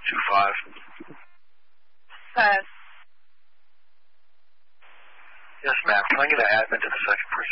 Yes, ma'am. Can I get an admin to the second precinct?